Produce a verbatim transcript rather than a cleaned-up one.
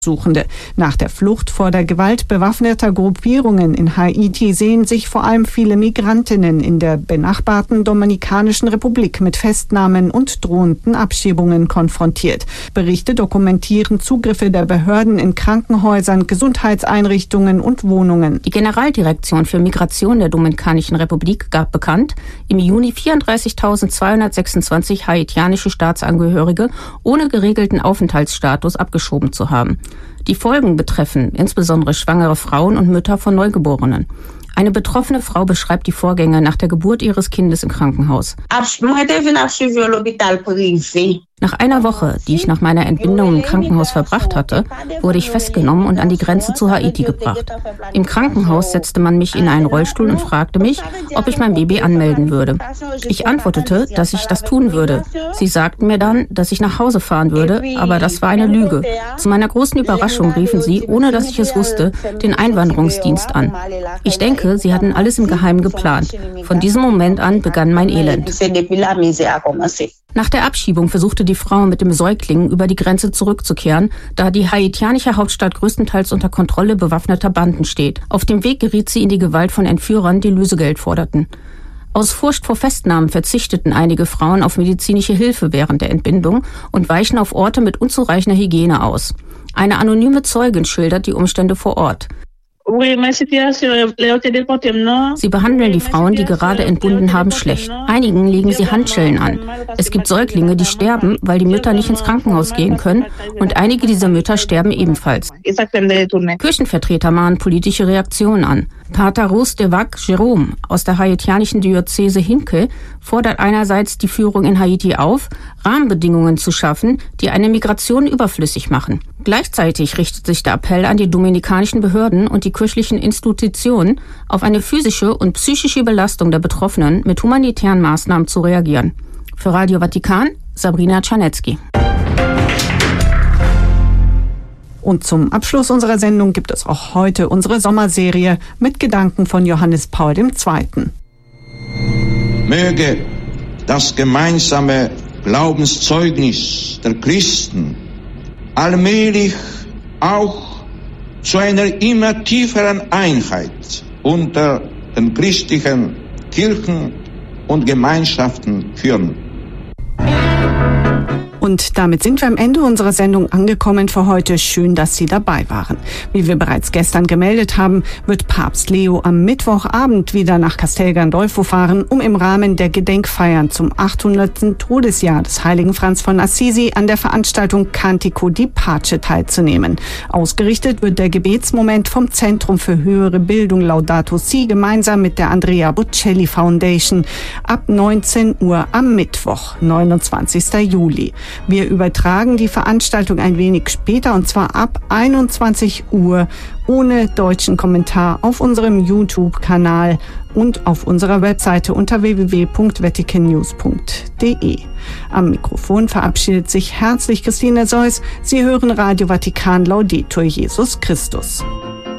Suchende. Nach der Flucht vor der Gewalt bewaffneter Gruppierungen in Haiti sehen sich vor allem viele Migrantinnen in der benachbarten Dominikanischen Republik mit Festnahmen und drohenden Abschiebungen konfrontiert. Berichte dokumentieren Zugriffe der Behörden in Krankenhäusern, Gesundheitseinrichtungen und Wohnungen. Die Generaldirektion für Migration der Dominikanischen Republik gab bekannt, im Juni vierunddreißigtausendzweihundertsechsundzwanzig haitianische Staatsangehörige ohne geregelten Aufenthaltsstatus abgeschoben zu haben. Die Folgen betreffen insbesondere schwangere Frauen und Mütter von Neugeborenen. Eine betroffene Frau beschreibt die Vorgänge nach der Geburt ihres Kindes im Krankenhaus. Nach einer Woche, die ich nach meiner Entbindung im Krankenhaus verbracht hatte, wurde ich festgenommen und an die Grenze zu Haiti gebracht. Im Krankenhaus setzte man mich in einen Rollstuhl und fragte mich, ob ich mein Baby anmelden würde. Ich antwortete, dass ich das tun würde. Sie sagten mir dann, dass ich nach Hause fahren würde, aber das war eine Lüge. Zu meiner großen Überraschung riefen sie, ohne dass ich es wusste, den Einwanderungsdienst an. Ich denke, sie hatten alles im Geheimen geplant. Von diesem Moment an begann mein Elend. Nach der Abschiebung versuchte die Frau mit dem Säugling über die Grenze zurückzukehren, da die haitianische Hauptstadt größtenteils unter Kontrolle bewaffneter Banden steht. Auf dem Weg geriet sie in die Gewalt von Entführern, die Lösegeld forderten. Aus Furcht vor Festnahmen verzichteten einige Frauen auf medizinische Hilfe während der Entbindung und weichen auf Orte mit unzureichender Hygiene aus. Eine anonyme Zeugin schildert die Umstände vor Ort. Sie behandeln die Frauen, die gerade entbunden haben, schlecht. Einigen legen sie Handschellen an. Es gibt Säuglinge, die sterben, weil die Mütter nicht ins Krankenhaus gehen können, und einige dieser Mütter sterben ebenfalls. Kirchenvertreter mahnen politische Reaktionen an. Pater Rose de Vac Jerome aus der haitianischen Diözese Hinke fordert einerseits die Führung in Haiti auf, Rahmenbedingungen zu schaffen, die eine Migration überflüssig machen. Gleichzeitig richtet sich der Appell an die dominikanischen Behörden und die kirchlichen Institutionen, auf eine physische und psychische Belastung der Betroffenen mit humanitären Maßnahmen zu reagieren. Für Radio Vatikan, Sabrina Czarnecki. Und zum Abschluss unserer Sendung gibt es auch heute unsere Sommerserie mit Gedanken von Johannes Paul der Zweite. Möge das gemeinsame Glaubenszeugnis der Christen allmählich auch zu einer immer tieferen Einheit unter den christlichen Kirchen und Gemeinschaften führen. Und damit sind wir am Ende unserer Sendung angekommen für heute. Schön, dass Sie dabei waren. Wie wir bereits gestern gemeldet haben, wird Papst Leo am Mittwochabend wieder nach Castel Gandolfo fahren, um im Rahmen der Gedenkfeiern zum achthundertsten Todesjahr des heiligen Franz von Assisi an der Veranstaltung Cantico di Pace teilzunehmen. Ausgerichtet wird der Gebetsmoment vom Zentrum für höhere Bildung Laudato Si gemeinsam mit der Andrea Bocelli Foundation ab neunzehn Uhr am Mittwoch, neunundzwanzigsten Juli. Wir übertragen die Veranstaltung ein wenig später, und zwar ab einundzwanzig Uhr ohne deutschen Kommentar auf unserem YouTube-Kanal und auf unserer Webseite unter w w w punkt vatican news punkt d e. Am Mikrofon verabschiedet sich herzlich Christine Seuss. Sie hören Radio Vatikan. Laudetur Jesus Christus.